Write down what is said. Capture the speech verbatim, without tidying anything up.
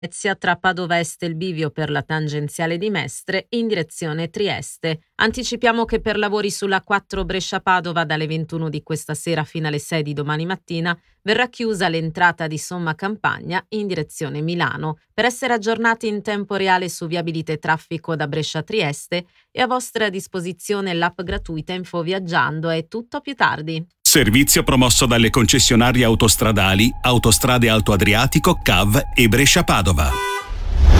Venezia tra Padova Est e il bivio per la tangenziale di Mestre in direzione Trieste. Anticipiamo che per lavori sulla quattro Brescia-Padova dalle ventuno di questa sera fino alle sei di domani mattina verrà chiusa l'entrata di Somma Campagna in direzione Milano. Per essere aggiornati in tempo reale su viabilità e traffico da Brescia a Trieste è a vostra disposizione l'app gratuita Info Viaggiando. È tutto, a più tardi. Servizio promosso dalle concessionarie autostradali Autostrade Alto Adriatico, C A V e Brescia Padova.